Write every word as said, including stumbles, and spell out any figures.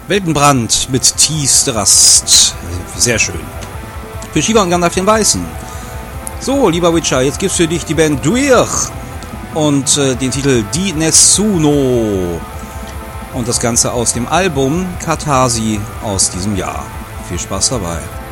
Weltenbrand mit tiefster Rast. Sehr schön. Für Shiva und Gandalf den Weißen. So, lieber Witcher, jetzt gibt's für dich die Band Duir und äh, den Titel Di Nessuno. Und das Ganze aus dem Album Katharsi aus diesem Jahr. Viel Spaß dabei.